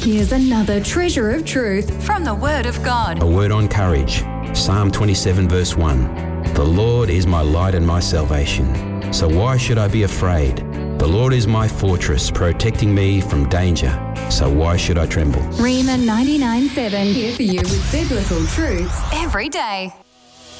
Here's another treasure of truth from the Word of God. A word on courage. Psalm 27 verse 1. The Lord is my light and my salvation. So why should I be afraid? The Lord is my fortress, protecting me from danger. So why should I tremble? Rhema 99.7 here for you with biblical truths every day.